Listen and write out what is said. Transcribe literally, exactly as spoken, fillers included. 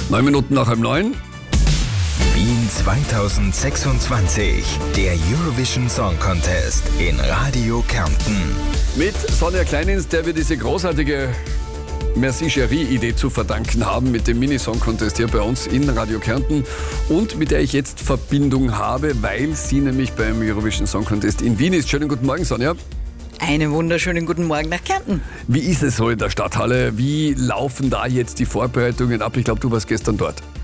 Neun Minuten nach halb neun. Wien zweitausendsechsundzwanzig, der Eurovision Song Contest in Radio Kärnten. Mit Sonja Kleinins, der wir diese großartige Merci Chérie-Idee zu verdanken haben mit dem Mini-Song-Contest hier bei uns in Radio Kärnten und mit der ich jetzt Verbindung habe, weil sie nämlich beim Eurovision Song Contest in Wien ist. Schönen guten Morgen, Sonja. Einen wunderschönen guten Morgen nach Kärnten. Wie ist es so in der Stadthalle? Wie laufen da jetzt die Vorbereitungen ab? Ich glaube, du warst gestern dort.